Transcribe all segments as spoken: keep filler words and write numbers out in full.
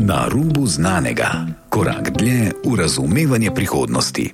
Na rubu znanega. Korak dlje v razumevanje prihodnosti.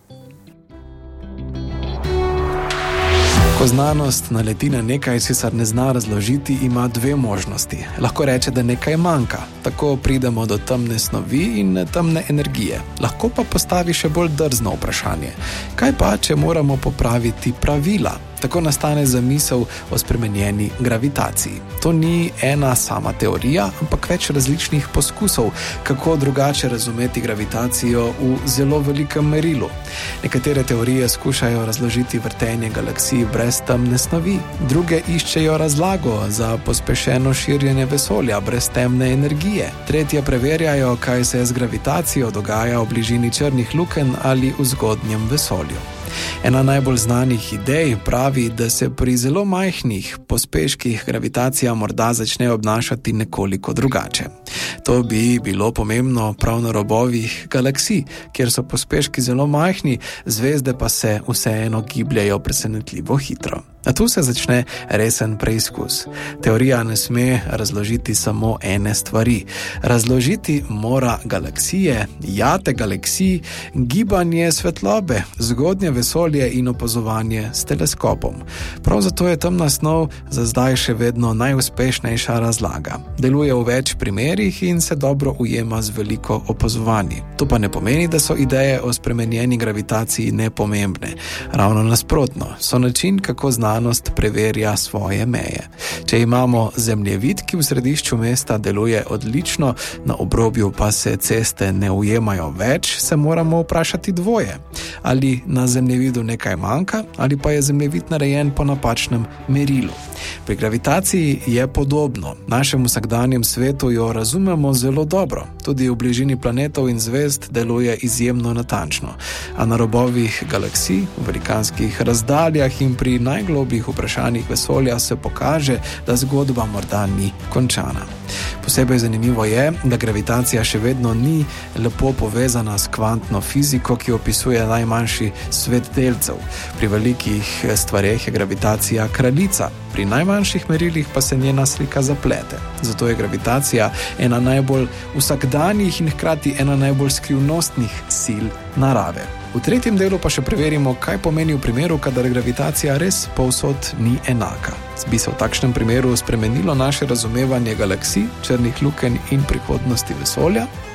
Ko znanost naleti na nekaj, česar ne zna razložiti, ima dve možnosti. Lahko reče, da nekaj manjka. Tako pridemo do temne snovi in temne energije. Lahko pa postavi še bolj drzno vprašanje. Kaj pa, če moramo popraviti pravila? Tako nastane zamisel o spremenjeni gravitaciji. To ni ena sama teorija, ampak več različnih poskusov, kako drugače razumeti gravitacijo v zelo velikem merilu. Nekatere teorije skušajo razložiti vrtenje galaksij brez temne snovi, druge iščejo razlago za pospešeno širjenje vesolja brez temne energije, tretje preverjajo, kaj se z gravitacijo dogaja v bližini črnih lukenj ali v zgodnjem vesolju. Ena najbolj znanih idej pravi, da se pri zelo majhnih pospeških gravitacija morda začne obnašati nekoliko drugače. To bi bilo pomembno prav na robovih galaksij, kjer so pospeški zelo majhni, zvezde pa se vseeno gibljajo presenetljivo hitro. A tu se začne resen preizkus. Teorija ne sme razložiti samo ene stvari. Razložiti mora galaksije, jate galaksij, gibanje svetlobe, zgodnje vesolje in opazovanje s teleskopom. Prav zato je temna snov za zdaj še vedno najuspešnejša razlaga. Deluje v več primerih in se dobro ujema z veliko opazovanji. To pa ne pomeni, da so ideje o spremenjeni gravitaciji nepomembne. Ravno nasprotno, so način, kako znanost preverja svoje meje. Če imamo zemljevid, ki v središču mesta deluje odlično, na obrobju pa se ceste ne ujemajo več, se moramo vprašati dvoje. Ali na zemljevidu nekaj manjka, ali pa je zemljevid narejen po napačnem merilu. Pri gravitaciji je podobno. V našem vsakdanjem svetu jo razumemo zelo dobro. Tudi v bližini planetov in zvezd deluje izjemno natančno. A na robovih galaksij, v velikanskih razdaljah in pri najglobjih vprašanjih vesolja se pokaže, da zgodba morda ni končana. Posebej zanimivo je, da gravitacija še vedno ni lepo povezana s kvantno fiziko, ki opisuje najmanjši svet delcev. Pri velikih stvareh je gravitacija kraljica, pri najmanjših merilih pa se njena slika zaplete. Zato je gravitacija ena najbolj vsakdanjih in hkrati ena najbolj skrivnostnih sil narave. V tretjem delu pa še preverimo, kaj pomeni v primeru, kadar gravitacija res povsod ni enaka. Bi se v takšnem primeru spremenilo naše razumevanje galaksij, črnih lukenj in prihodnosti vesolja?